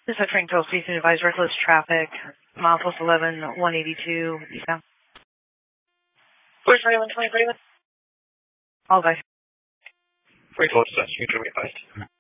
This is Frank Toll, Station Advised Reckless Traffic, mile plus 11, 182, eastbound. Where's 41, 20, 41? All by. Frank Toll, Station Advised.